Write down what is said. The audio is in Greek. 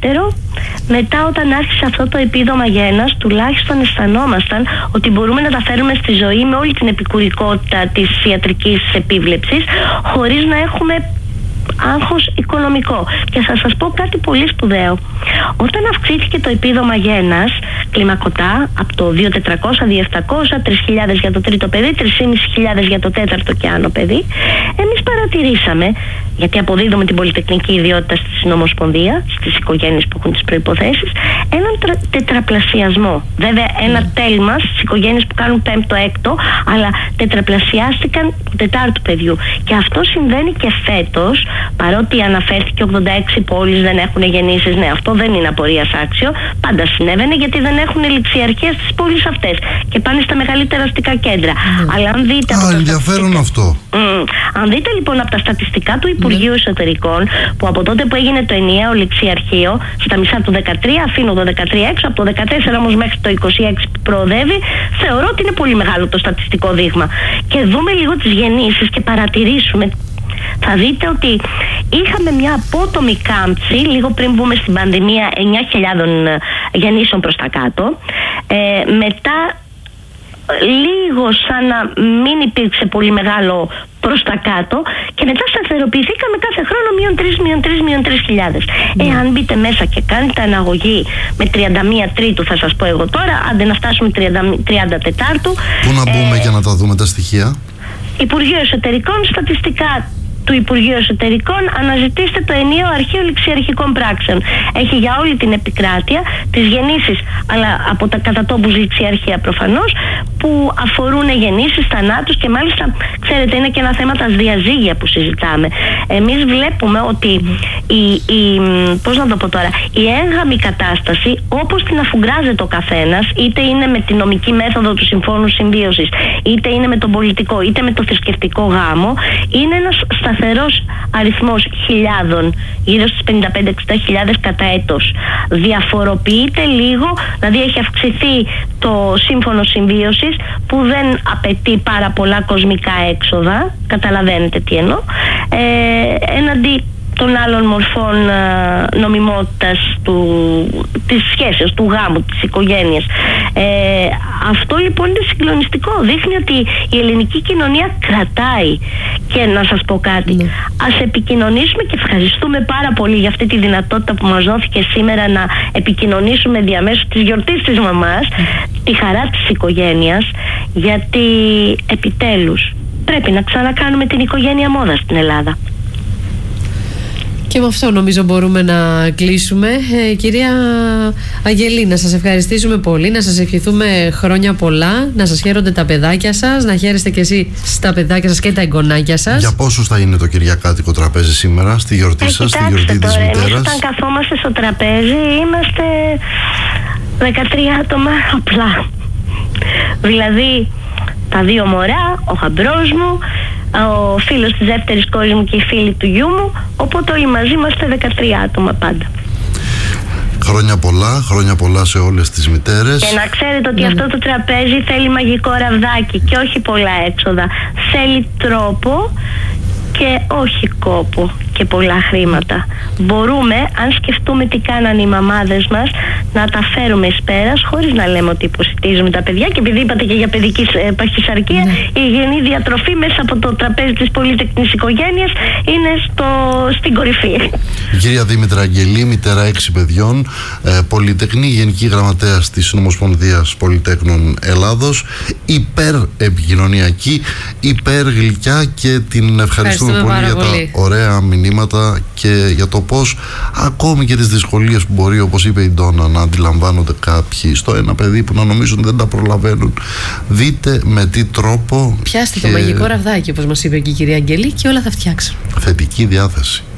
δεύτερο, μετά όταν άρχισε αυτό το επίδομα γένας, τουλάχιστον αισθανόμασταν ότι μπορούμε να τα φέρουμε στη ζωή με όλη την επικουρικότητα της ιατρικής επίβλεψης, χωρίς να έχουμε άγχος οικονομικό. Και θα σας πω κάτι πολύ σπουδαίο. Όταν αυξήθηκε το επίδομα γένας κλιμακωτά από το 2.400, 2.700, 3.000 για το τρίτο παιδί, 3.500 για το τέταρτο και άνω παιδί, εμείς παρατηρήσαμε, γιατί αποδίδουμε την πολυτεχνική ιδιότητα στη Συνομοσπονδία, στις οικογένειες που έχουν τις προϋποθέσεις, έναν τετραπλασιασμό. Βέβαια ένα τέλμα στις οικογένειες που κάνουν πέμπτο, έκτο, αλλά τετραπλασιάστηκαν του τετάρτου παιδιού. Και αυτό συμβαίνει και φέτος, παρότι αναφέρθηκε 86 πόλεις δεν έχουν γεννήσεις. Ναι, αυτό δεν είναι απορίας άξιο. Πάντα συνέβαινε, γιατί δεν έχουν ληξιαρχία στις πόλεις αυτές και πάνε στα μεγαλύτερα αστικά κέντρα. Αλλά αν δείτε. Ενδιαφέρον αυτό. Αν δείτε λοιπόν από τα στατιστικά του Υπουργείου Εσωτερικών, που από τότε που έγινε το ενιαίο ληξιαρχείο, στα μισά του 13, αφήνω το 13 έξω, από το 14 όμως μέχρι το 26 που προοδεύει, θεωρώ ότι είναι πολύ μεγάλο το στατιστικό δείγμα. Και δούμε λίγο τις γεννήσεις και παρατηρήσουμε. Θα δείτε ότι είχαμε μια απότομη κάμψη λίγο πριν μπούμε στην πανδημία 9.000 γεννήσεων προς τα κάτω. Μετά λίγο σαν να μην υπήρξε πολύ μεγάλο προς τα κάτω και μετά σταθεροποιηθήκαμε κάθε χρόνο -3, -3, -3 χιλιάδες. Εάν μπείτε μέσα και κάνετε αναγωγή με 31 Τρίτου, θα σας πω εγώ τώρα, άντε να φτάσουμε 30 Τετάρτου. Πού να μπούμε για να τα δούμε τα στοιχεία? Υπουργείο Εσωτερικών, στατιστικά του Υπουργείου Εσωτερικών, αναζητήστε το ενιαίο αρχείο ληξιαρχικών πράξεων. Έχει για όλη την επικράτεια τις γεννήσεις, αλλά από τα κατατόπους ληξιαρχεία προφανώς, που αφορούν γεννήσεις, θανάτους και μάλιστα, ξέρετε, είναι και ένα θέμα τα διαζύγια που συζητάμε. Εμείς βλέπουμε ότι πώς να το πω τώρα, η έγγαμη κατάσταση, όπως την αφουγκράζεται ο καθένας, είτε είναι με τη νομική μέθοδο του Συμφώνου Συμβίωσης, είτε είναι με τον πολιτικό, είτε με το θρησκευτικό γάμο, είναι ένας σταθερός αριθμός χιλιάδων, γύρω στις 55-60 κατά έτος. Διαφοροποιείται λίγο, δηλαδή έχει αυξηθεί το Σύμφωνο Συμβίωσης, που δεν απαιτεί πάρα πολλά κοσμικά έξοδα, καταλαβαίνετε τι εννοώ, έναντι των άλλων μορφών νομιμότητας της σχέσεως, του γάμου, της οικογένειας. Αυτό λοιπόν είναι συγκλονιστικό. Δείχνει ότι η ελληνική κοινωνία κρατάει. Και να σας πω κάτι, ας επικοινωνήσουμε, και ευχαριστούμε πάρα πολύ για αυτή τη δυνατότητα που μας δόθηκε σήμερα να επικοινωνήσουμε διαμέσου της γιορτής της μαμάς, τη χαρά της οικογένειας, γιατί επιτέλους πρέπει να ξανακάνουμε την οικογένεια μόδα στην Ελλάδα. Και με αυτό νομίζω μπορούμε να κλείσουμε. Κυρία Αγγελή, να σας ευχαριστήσουμε πολύ, να σας ευχηθούμε χρόνια πολλά, να σας χαίρονται τα παιδάκια σας, να χαίρεστε και εσείς στα παιδάκια σας και τα εγγονάκια σας. Για πόσους θα είναι το κυριακάτικο τραπέζι σήμερα, στη γιορτή σας, στη γιορτή της μητέρας? Εμείς όταν καθόμαστε στο τραπέζι είμαστε 13 άτομα απλά. Δηλαδή τα 2 μωρά, ο χαμπρός μου, ο φίλος της δεύτερης κόρης μου και οι φίλοι του γιού μου, οπότε όλοι μαζί είμαστε 13 άτομα πάντα. Χρόνια πολλά σε όλες τις μητέρες. Και να ξέρετε ότι αυτό το τραπέζι θέλει μαγικό ραβδάκι και όχι πολλά έξοδα. Θέλει τρόπο και όχι κόπο και πολλά χρήματα. Μπορούμε, αν σκεφτούμε τι κάνανε οι μαμάδες μας, να τα φέρουμε εις πέρας, χωρίς να λέμε ότι υποσιτίζουμε τα παιδιά. Και επειδή είπατε και για παιδική παχυσαρκία, η υγιεινή διατροφή μέσα από το τραπέζι της πολύτεκνης οικογένειας είναι στην κορυφή. Κυρία Δήμητρα Αγγελή, μητέρα 6 παιδιών, πολυτεκνή, γενική γραμματέας της Συνομοσπονδίας Πολυτέχνων Ελλάδος, υπερ-επικοινωνιακή, υπερ-γλυκιά, και την ευχαριστούμε πολύ για τα ωραία μηνύματα και για το πώς ακόμη και τις δυσκολίες που μπορεί, όπως είπε η Ντόνα, να αντιλαμβάνονται κάποιοι στο ένα παιδί που να νομίζουν δεν τα προλαβαίνουν. Δείτε με τι τρόπο. Πιάστε το μαγικό ραβδάκι, όπως μας είπε και η κυρία Αγγελή, και όλα θα φτιάξουν. Θετική διάθεση.